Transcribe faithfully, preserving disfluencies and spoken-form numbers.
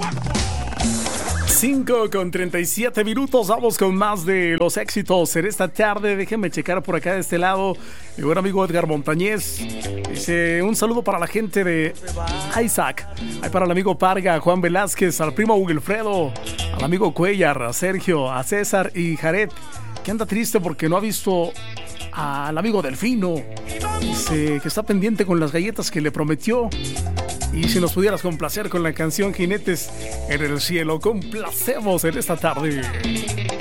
cinco con treinta y siete minutos, vamos con más de los éxitos en esta tarde. Déjenme checar por acá de este lado. Mi buen amigo Edgar Montañez dice: un saludo para la gente de Isaac, hay para el amigo Parga, Juan Velázquez, al primo Wilfredo, al amigo Cuellar, a Sergio, a César y Jared, que anda triste porque no ha visto al amigo Delfino. Dice que está pendiente con las galletas que le prometió. Y si nos pudieras complacer con la canción Jinetes en el Cielo, complacemos en esta tarde.